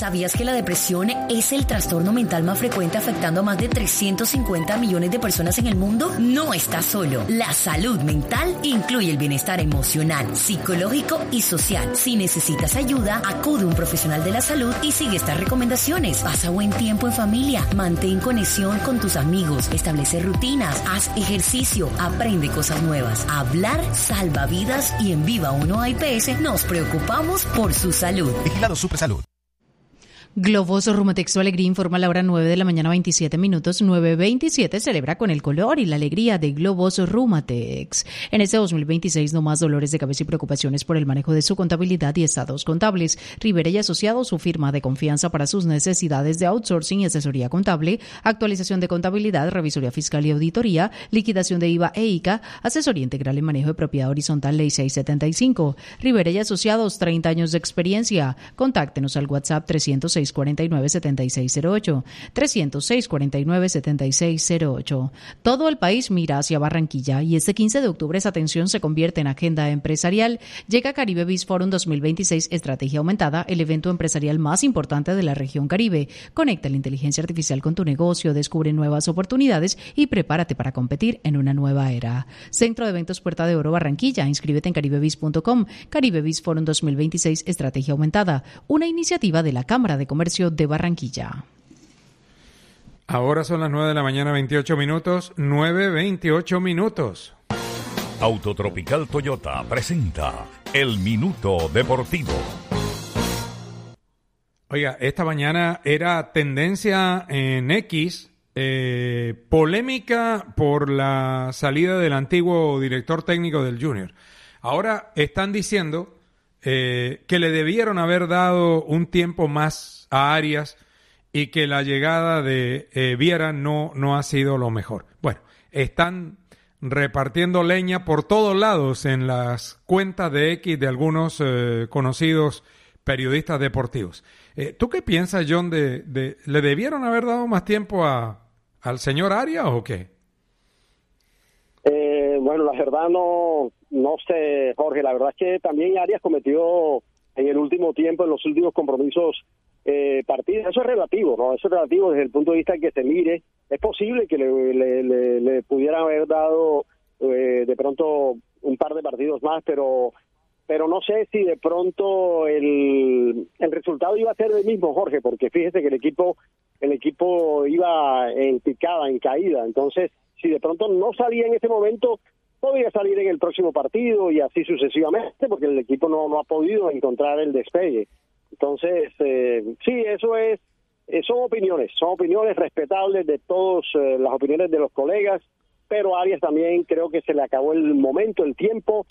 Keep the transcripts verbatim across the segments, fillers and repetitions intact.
¿Sabías que la depresión es el trastorno mental más frecuente afectando a más de trescientos cincuenta millones de personas en el mundo? No estás solo. La salud mental incluye el bienestar emocional, psicológico y social. Si necesitas ayuda, acude a un profesional de la salud y sigue estas recomendaciones. Pasa buen tiempo en familia, mantén conexión con tus amigos, establece rutinas, haz ejercicio, aprende cosas nuevas. Hablar salva vidas y en Viva uno A I P S nos preocupamos por su salud. Vigilado Supersalud. Globos Rumatex, su alegría informa a la hora nueve de la mañana, veintisiete minutos. nueve veintisiete celebra con el color y la alegría de Globos Rumatex. En este dos mil veintiséis, no más dolores de cabeza y preocupaciones por el manejo de su contabilidad y estados contables. Rivera y Asociados, su firma de confianza para sus necesidades de outsourcing y asesoría contable, actualización de contabilidad, revisoría fiscal y auditoría, liquidación de I V A e I C A, asesoría integral en manejo de propiedad horizontal, ley seiscientos setenta y cinco. Rivera y Asociados, treinta años de experiencia. Contáctenos al WhatsApp trescientos seis, cuarenta y nueve, setenta y seis cero ocho, trescientos seis, cuarenta y nueve, setenta y seis cero ocho. Todo el país mira hacia Barranquilla y este quince de octubre esa atención se convierte en agenda empresarial. Llega Caribe Biz Forum dos mil veintiséis, Estrategia Aumentada, el evento empresarial más importante de la región Caribe. Conecta la inteligencia artificial con tu negocio, descubre nuevas oportunidades y prepárate para competir en una nueva era. Centro de Eventos Puerta de Oro Barranquilla, inscríbete en caribe biz punto com. Caribe Biz Forum dos mil veintiséis, Estrategia Aumentada, una iniciativa de la Cámara de Comercio de Barranquilla. Ahora son las nueve de la mañana, veintiocho minutos, nueve veintiocho minutos. Autotropical Toyota presenta El Minuto Deportivo. Oiga, esta mañana era tendencia en X, eh, polémica por la salida del antiguo director técnico del Junior. Ahora están diciendo eh, que le debieron haber dado un tiempo más a Arias y que la llegada de eh, Viera no, no ha sido lo mejor. Bueno, están repartiendo leña por todos lados en las cuentas de X de algunos eh, conocidos periodistas deportivos. Eh, ¿Tú qué piensas, John, de, de le debieron haber dado más tiempo a al señor Arias o qué? Eh, bueno, la verdad no, no sé, Jorge. La verdad es que también Arias cometió en el último tiempo, en los últimos compromisos, Eh, partidas, eso es relativo, ¿no? Eso es relativo desde el punto de vista que se mire. Es posible que le, le, le, le pudieran haber dado eh, de pronto un par de partidos más, pero pero no sé si de pronto el, el resultado iba a ser el mismo, Jorge, porque fíjese que el equipo el equipo iba en picada, en caída. Entonces, si de pronto no salía en ese momento, podría salir en el próximo partido y así sucesivamente, porque el equipo no, no ha podido encontrar el despegue. Entonces, eh, sí, eso es, eh, son opiniones, son opiniones respetables de todas eh, las opiniones de los colegas, pero a Arias también creo que se le acabó el momento, el tiempo,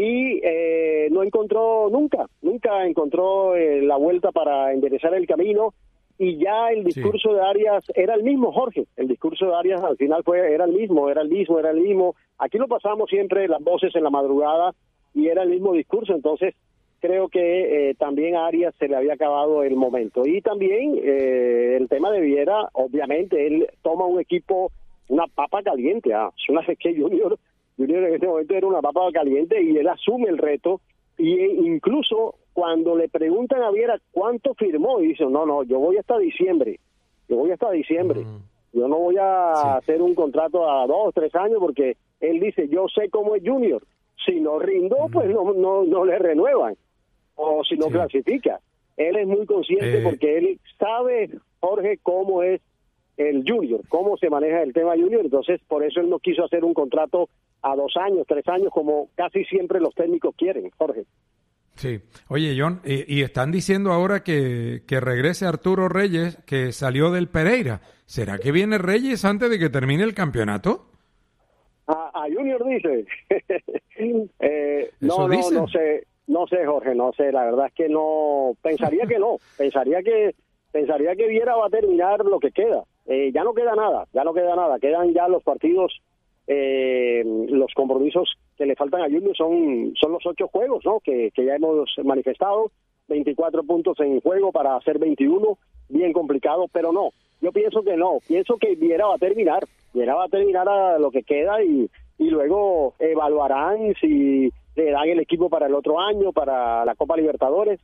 y eh, no encontró nunca, nunca encontró eh, la vuelta para enderezar el camino, y ya el discurso sí. de Arias era el mismo, Jorge, el discurso de Arias al final fue era el mismo, era el mismo, era el mismo. Aquí lo pasamos siempre las voces en la madrugada y era el mismo discurso, entonces creo que eh, también a Arias se le había acabado el momento. Y también eh, el tema de Viera, obviamente, él toma un equipo, una papa caliente. Ah, es una vez que Junior, Junior en este momento era una papa caliente y él asume el reto. Y eh, incluso cuando le preguntan a Viera cuánto firmó, y dice, no, no, yo voy hasta diciembre. Yo voy hasta diciembre. Mm. Yo no voy a sí. hacer un contrato a dos, tres años porque él dice, yo sé cómo es Junior. Si no rindo, mm. pues no, no, no le renuevan. O si no sí. clasifica. Él es muy consciente eh. porque él sabe, Jorge, cómo es el Junior, cómo se maneja el tema Junior, entonces por eso él no quiso hacer un contrato a dos años, tres años, como casi siempre los técnicos quieren, Jorge. Sí. Oye, John, y, y están diciendo ahora que, que regrese Arturo Reyes, que salió del Pereira. ¿Será que viene Reyes antes de que termine el campeonato? A, a Junior dice. eh, no, no, dicen? no sé. No sé, Jorge, no sé, la verdad es que no, pensaría que no, pensaría que pensaría que Viera va a terminar lo que queda, eh, ya no queda nada, ya no queda nada, quedan ya los partidos, eh, los compromisos que le faltan a Junior son son los ocho juegos, ¿no? Que, que ya hemos manifestado, veinticuatro puntos en juego para hacer veintiuno, bien complicado, pero no, yo pienso que no, pienso que Viera va a terminar, Viera va a terminar a lo que queda y, y luego evaluarán si le dan el equipo para el otro año, para la Copa Libertadores,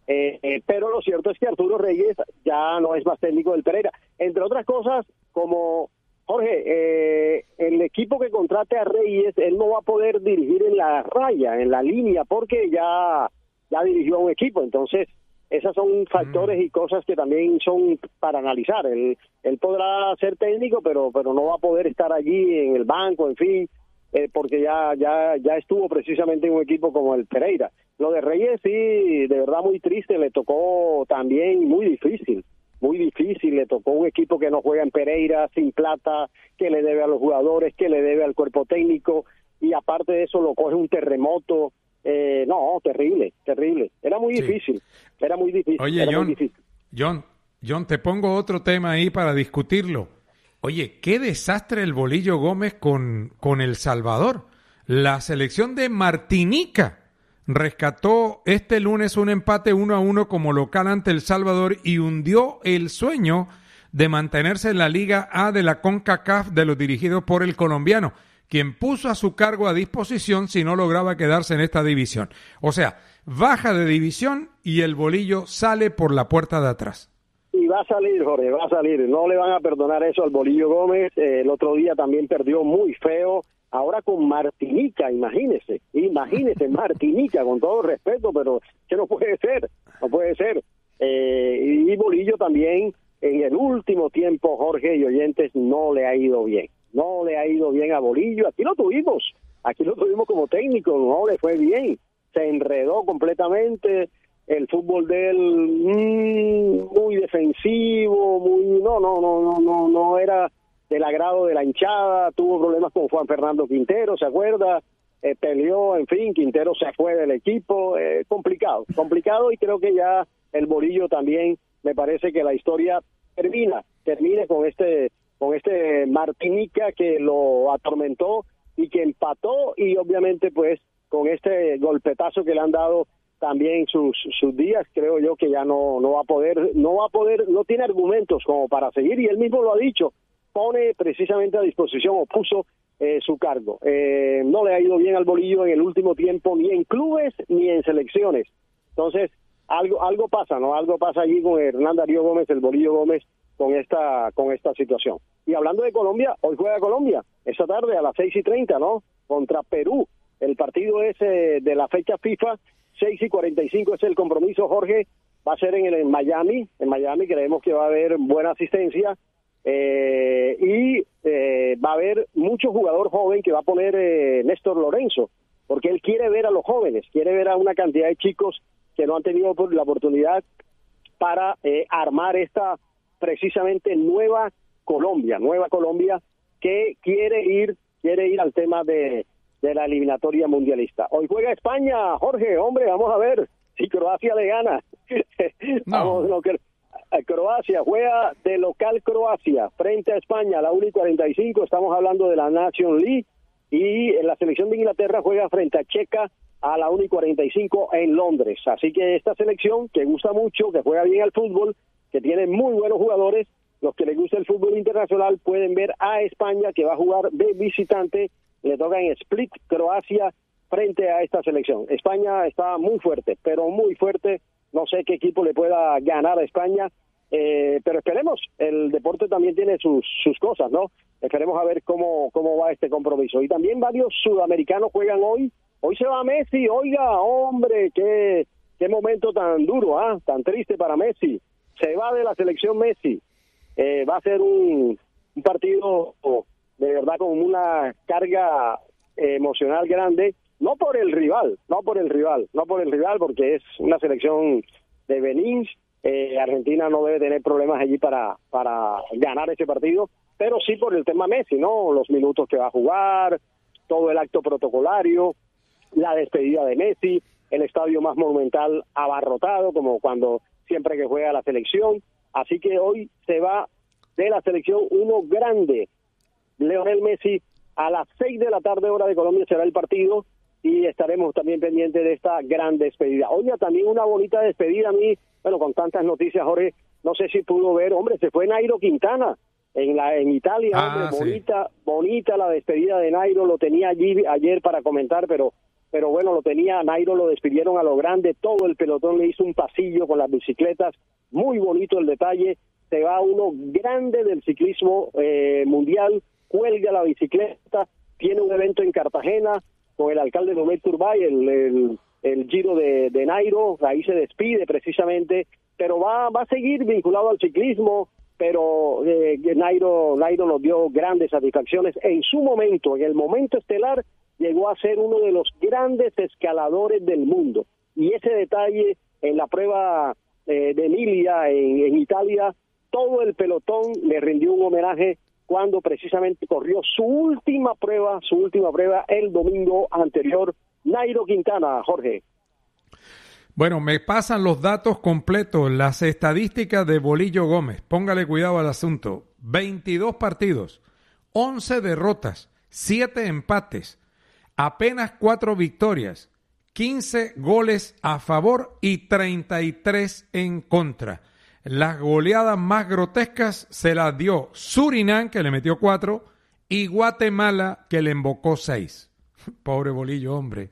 Eh, eh, pero lo cierto es que Arturo Reyes ya no es más técnico del Pereira. Entre otras cosas, como Jorge, eh, el equipo que contrate a Reyes, él no va a poder dirigir en la raya, en la línea, porque ya, ya dirigió a un equipo. Entonces, esos son factores y cosas que también son para analizar. Él, él podrá ser técnico, pero, pero no va a poder estar allí en el banco, en fin, eh, porque ya, ya, ya estuvo precisamente en un equipo como el Pereira. Lo de Reyes, sí, de verdad muy triste, le tocó también muy difícil. Muy difícil, le tocó un equipo que no juega en Pereira, sin plata, que le debe a los jugadores, que le debe al cuerpo técnico, y aparte de eso lo coge un terremoto. Eh, no, terrible, terrible. Era muy sí. difícil, era muy difícil. Oye, era John, muy difícil. John, John, te pongo otro tema ahí para discutirlo. Oye, qué desastre el Bolillo Gómez con, con El Salvador. La selección de Martinica rescató este lunes un empate uno a uno como local ante El Salvador y hundió el sueño de mantenerse en la Liga A de la CONCACAF de los dirigidos por el colombiano, quien puso a su cargo a disposición si no lograba quedarse en esta división. O sea, baja de división y el Bolillo sale por la puerta de atrás. Y va a salir, Jorge, va a salir. No le van a perdonar eso al Bolillo Gómez. Eh, el otro día también perdió muy feo. Ahora con Martinica, imagínese, imagínese Martinica, con todo respeto, pero que no puede ser, no puede ser. Eh, y Bolillo también, en el último tiempo, Jorge y oyentes, no le ha ido bien. No le ha ido bien a Bolillo. Aquí lo tuvimos, aquí lo tuvimos como técnico, no le fue bien. Se enredó completamente, el fútbol de él mmm, muy defensivo, muy no, no, no, no, no, no era del agrado de la hinchada, tuvo problemas con Juan Fernando Quintero, ¿se acuerda? Eh, peleó, en fin, Quintero se fue del equipo, eh, complicado, complicado, y creo que ya el Bolillo también, me parece que la historia termina, termine con este con este Martinica que lo atormentó y que empató, y obviamente pues con este golpetazo que le han dado también sus sus días, creo yo que ya no no va a poder, no va a poder, no tiene argumentos como para seguir, y él mismo lo ha dicho, pone precisamente a disposición o puso eh, su cargo. Eh, no le ha ido bien al Bolillo en el último tiempo, ni en clubes ni en selecciones. Entonces, algo algo pasa, ¿no? Algo pasa allí con Hernán Darío Gómez, el Bolillo Gómez, con esta con esta situación. Y hablando de Colombia, hoy juega Colombia, esta tarde a las seis y treinta, ¿no? Contra Perú. El partido es eh, de la fecha FIFA, seis y cuarenta y cinco es el compromiso, Jorge. Va a ser en, el, en Miami. En Miami creemos que va a haber buena asistencia. Eh, y eh, va a haber mucho jugador joven que va a poner eh, Néstor Lorenzo, porque él quiere ver a los jóvenes, quiere ver a una cantidad de chicos que no han tenido la oportunidad para eh, armar esta precisamente nueva Colombia, nueva Colombia que quiere ir, quiere ir al tema de, de la eliminatoria mundialista. Hoy juega España, Jorge, hombre, vamos a ver si Croacia le gana. No. Vamos, no, que, Croacia juega de local Croacia frente a España a la una y cuarenta y cinco, estamos hablando de la Nation League, y en la selección de Inglaterra juega frente a Checa a la una y cuarenta y cinco en Londres. Así que esta selección que gusta mucho, que juega bien al fútbol, que tiene muy buenos jugadores, los que les gusta el fútbol internacional pueden ver a España, que va a jugar de visitante, le toca en Split, Croacia, frente a esta selección. España está muy fuerte, pero muy fuerte. No sé qué equipo le pueda ganar a España, eh, pero esperemos. El deporte también tiene sus sus cosas, ¿no? Esperemos a ver cómo cómo va este compromiso. Y también varios sudamericanos juegan hoy. Hoy se va Messi, oiga, hombre, qué qué momento tan duro, ah, tan triste para Messi. Se va de la selección Messi. Eh, va a ser un, un partido de verdad con una carga eh, emocional grande. No por el rival, no por el rival, no por el rival, porque es una selección de Benín. Eh, Argentina no debe tener problemas allí para, para ganar ese partido, pero sí por el tema Messi, ¿no? Los minutos que va a jugar, todo el acto protocolario, la despedida de Messi, el estadio más monumental abarrotado, como cuando siempre que juega la selección. Así que hoy se va de la selección uno grande, Lionel Messi. A las seis de la tarde, hora de Colombia, será el partido, y estaremos también pendientes de esta gran despedida. Oye, también una bonita despedida a mí, bueno, con tantas noticias, Jorge, no sé si pudo ver, hombre, se fue Nairo Quintana en la en Italia, ah, hombre, sí. bonita, bonita la despedida de Nairo, lo tenía allí ayer para comentar, pero pero bueno, lo tenía, Nairo lo despidieron a lo grande, todo el pelotón le hizo un pasillo con las bicicletas, muy bonito el detalle, se va uno grande del ciclismo eh, mundial, cuelga la bicicleta, tiene un evento en Cartagena con el alcalde Nomel Turbay, el, el, el Giro de, de Nairo, ahí se despide precisamente, pero va, va a seguir vinculado al ciclismo, pero eh, Nairo, Nairo nos dio grandes satisfacciones. En su momento, en el momento estelar, llegó a ser uno de los grandes escaladores del mundo. Y ese detalle, en la prueba eh, de Emilia, en, en Italia, todo el pelotón le rindió un homenaje cuando precisamente corrió su última prueba, su última prueba el domingo anterior, Nairo Quintana, Jorge. Bueno, me pasan los datos completos, las estadísticas de Bolillo Gómez. Póngale cuidado al asunto. veintidós partidos, once derrotas, siete empates, apenas cuatro victorias, quince goles a favor y treinta y tres en contra. Las goleadas más grotescas se las dio Surinam, que le metió cuatro, y Guatemala, que le embocó seis. Pobre Bolillo, hombre.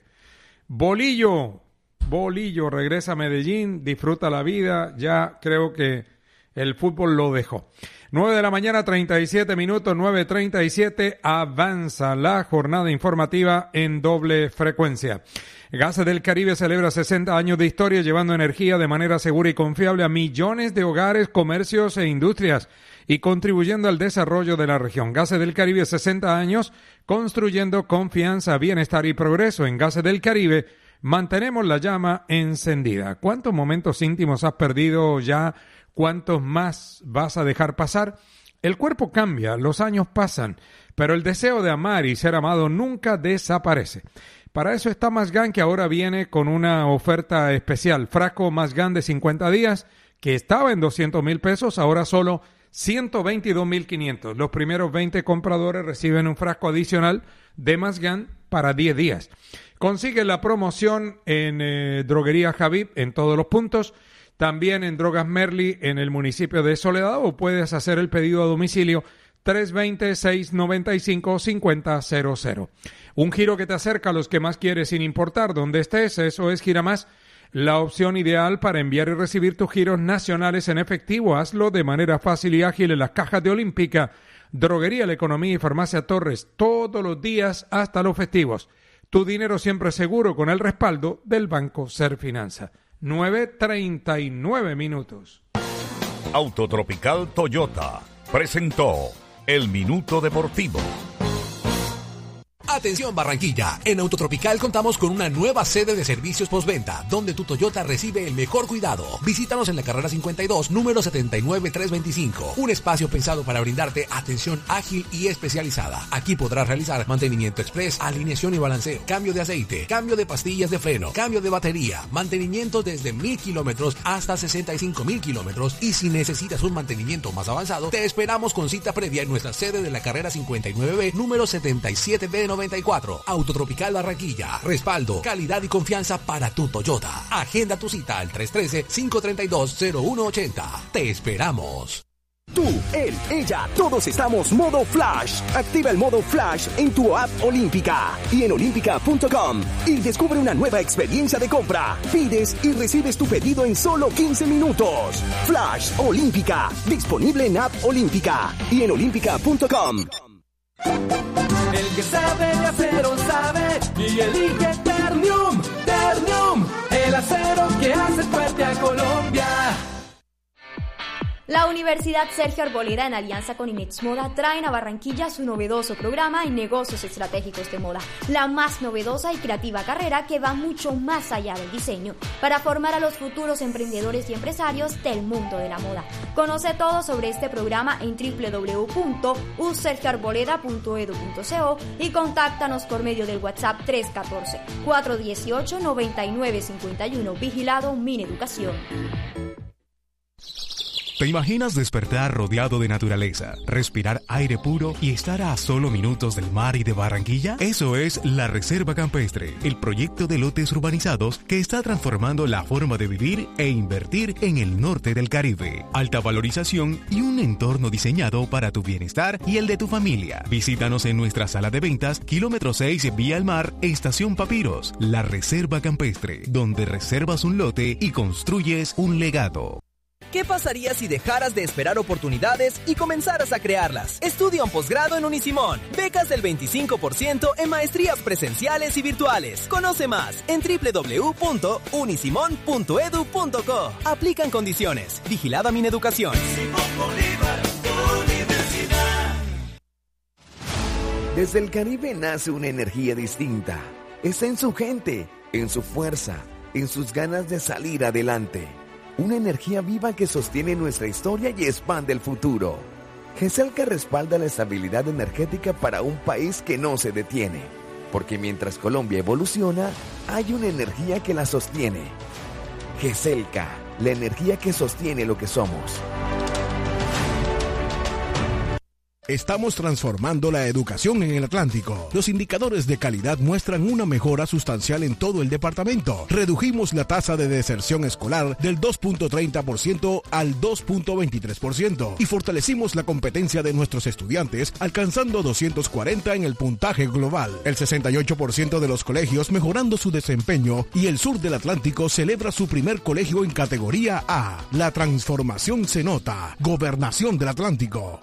Bolillo... Bolillo regresa a Medellín, disfruta la vida, ya creo que el fútbol lo dejó. nueve de la mañana, treinta y siete minutos, nueve treinta y siete, avanza la jornada informativa en doble frecuencia. Gases del Caribe celebra sesenta años de historia llevando energía de manera segura y confiable a millones de hogares, comercios e industrias y contribuyendo al desarrollo de la región. Gases del Caribe, sesenta años, construyendo confianza, bienestar y progreso. En Gases del Caribe, mantenemos la llama encendida. ¿Cuántos momentos íntimos has perdido ya? ¿Cuántos más vas a dejar pasar? El cuerpo cambia, los años pasan, pero el deseo de amar y ser amado nunca desaparece. Para eso está Mazgán, que ahora viene con una oferta especial. Frasco Mazgán de cincuenta días, que estaba en doscientos mil pesos, ahora solo ciento veintidós mil quinientos. Los primeros veinte compradores reciben un frasco adicional de Mazgán para diez días. Consigue la promoción en eh, Droguería Javib en todos los puntos, también en Drogas Merli en el municipio de Soledad, o puedes hacer el pedido a domicilio tres dos cero, seis nueve cinco, cinco cero cero cero. Un giro que te acerca a los que más quieres sin importar dónde estés. Eso es Giramás, la opción ideal para enviar y recibir tus giros nacionales en efectivo. Hazlo de manera fácil y ágil en las cajas de Olímpica, Droguería La Economía y Farmacia Torres, todos los días hasta los festivos. Tu dinero siempre seguro con el respaldo del Banco Serfinanza. nueve treinta y nueve minutos. Autotropical Toyota presentó El Minuto Deportivo. Atención Barranquilla, en Autotropical contamos con una nueva sede de servicios postventa, donde tu Toyota recibe el mejor cuidado. Visítanos en la carrera cincuenta y dos, número setenta y nueve trescientos veinticinco. Un espacio pensado para brindarte atención ágil y especializada. Aquí podrás realizar mantenimiento express, alineación y balanceo, cambio de aceite, cambio de pastillas de freno, cambio de batería, mantenimiento desde mil kilómetros hasta sesenta y cinco mil kilómetros. Y si necesitas un mantenimiento más avanzado, te esperamos con cita previa en nuestra sede de la carrera cincuenta y nueve B, número setenta y siete B noventa y cuatro. Autotropical Barranquilla. Respaldo, calidad y confianza para tu Toyota. Agenda tu cita al tres uno tres, cinco tres dos, cero uno ocho cero. Te esperamos. Tú, él, ella, todos estamos modo Flash. Activa el modo Flash en tu app Olímpica y en olímpica punto com y descubre una nueva experiencia de compra. Pides y recibes tu pedido en solo quince minutos. Flash Olímpica, disponible en app Olímpica y en olímpica punto com. El que sabe de acero sabe y elige Ternium, Ternium, el acero que hace fuerte a Colombia. La Universidad Sergio Arboleda, en alianza con Inex Moda, traen a Barranquilla su novedoso programa en negocios estratégicos de moda, la más novedosa y creativa carrera que va mucho más allá del diseño, para formar a los futuros emprendedores y empresarios del mundo de la moda. Conoce todo sobre este programa en doble u doble u doble u punto u sergio arboleda punto edu punto co y contáctanos por medio del WhatsApp tres uno cuatro, cuatro uno ocho, nueve nueve cinco uno, vigilado Mineducación. ¿Te imaginas despertar rodeado de naturaleza, respirar aire puro y estar a solo minutos del mar y de Barranquilla? Eso es la Reserva Campestre, el proyecto de lotes urbanizados que está transformando la forma de vivir e invertir en el norte del Caribe. Alta valorización y un entorno diseñado para tu bienestar y el de tu familia. Visítanos en nuestra sala de ventas, kilómetro seis, vía al mar, Estación Papiros. La Reserva Campestre, donde reservas un lote y construyes un legado. ¿Qué pasaría si dejaras de esperar oportunidades y comenzaras a crearlas? Estudia un posgrado en Unisimón. Becas del veinticinco por ciento en maestrías presenciales y virtuales. Conoce más en doble u doble u doble u punto unisimón punto edu punto co. Aplican condiciones. Vigilada Mineducación. Desde el Caribe nace una energía distinta. Está en su gente, en su fuerza, en sus ganas de salir adelante. Una energía viva que sostiene nuestra historia y expande el futuro. GESELCA respalda la estabilidad energética para un país que no se detiene. Porque mientras Colombia evoluciona, hay una energía que la sostiene. GESELCA, la energía que sostiene lo que somos. Estamos transformando la educación en el Atlántico. Los indicadores de calidad muestran una mejora sustancial en todo el departamento. Redujimos la tasa de deserción escolar del dos punto treinta por ciento al dos punto veintitrés por ciento y fortalecimos la competencia de nuestros estudiantes alcanzando doscientos cuarenta en el puntaje global. El sesenta y ocho por ciento de los colegios mejorando su desempeño y el sur del Atlántico celebra su primer colegio en categoría A. La transformación se nota. Gobernación del Atlántico.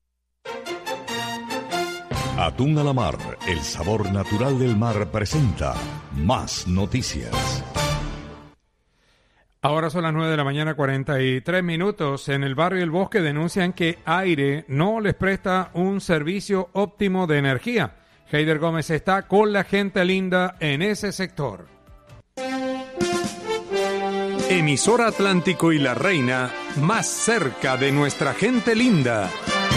Atún a la mar, el sabor natural del mar presenta más noticias. Ahora son las nueve de la mañana, cuarenta y tres minutos. En el barrio El Bosque denuncian que Aire no les presta un servicio óptimo de energía. Heider Gómez está con la gente linda en ese sector. Emisora Atlántico y La Reina, más cerca de nuestra gente linda.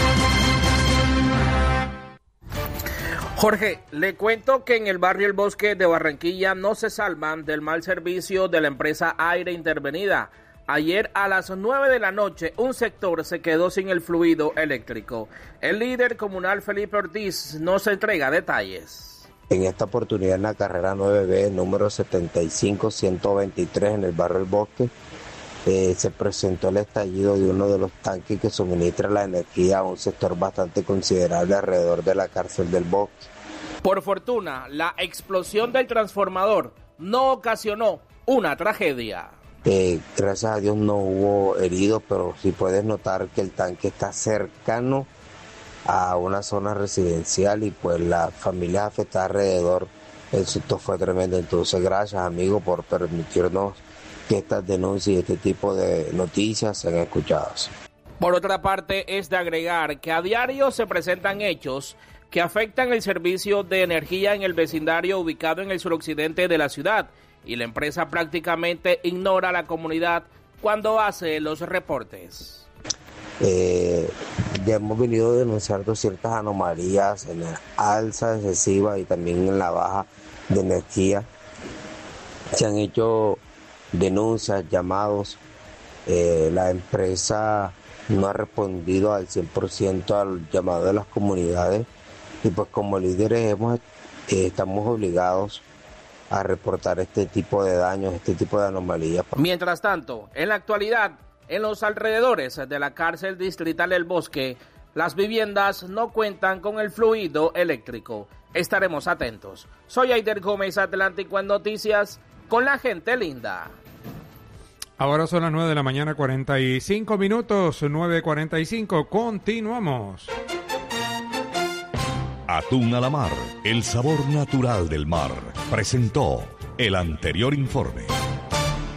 Jorge, le cuento que en el barrio El Bosque de Barranquilla no se salvan del mal servicio de la empresa Aire Intervenida. Ayer a las nueve de la noche un sector se quedó sin el fluido eléctrico. El líder comunal Felipe Ortiz nos entrega detalles. En esta oportunidad en la carrera nueve B, número setenta y cinco ciento veintitrés en el barrio El Bosque, eh, se presentó el estallido de uno de los tanques que suministra la energía a un sector bastante considerable alrededor de la cárcel del Bosque. Por fortuna, la explosión del transformador no ocasionó una tragedia. Eh, gracias a Dios no hubo heridos, pero sí puedes notar que el tanque está cercano a una zona residencial y pues las familias afectadas alrededor, el susto fue tremendo. Entonces gracias amigos por permitirnos que estas denuncias y este tipo de noticias sean escuchadas. Por otra parte, es de agregar que a diario se presentan hechos que afectan el servicio de energía en el vecindario ubicado en el suroccidente de la ciudad y la empresa prácticamente ignora a la comunidad cuando hace los reportes. Eh, ya hemos venido denunciando ciertas anomalías en la alza excesiva y también en la baja de energía. Se han hecho denuncias, llamados, eh, la empresa no ha respondido al cien por ciento al llamado de las comunidades y pues como líderes hemos, eh, estamos obligados a reportar este tipo de daños, este tipo de anomalías. Mientras tanto, en la actualidad, en los alrededores de la cárcel distrital El Bosque, las viviendas no cuentan con el fluido eléctrico. Estaremos atentos. Soy Heider Gómez, Atlántico en Noticias, con la gente linda. Ahora son las nueve de la mañana, cuarenta y cinco minutos, nueve cuarenta y cinco, continuamos. Atún a la mar, el sabor natural del mar, presentó el anterior informe.